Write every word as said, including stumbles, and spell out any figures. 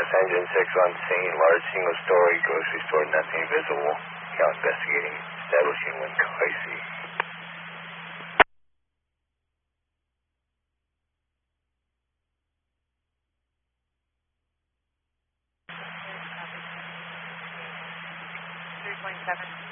Dallas Engine six on scene. Large single-story grocery store, nothing visible. Now investigating. Establishing wind icy. three point seven.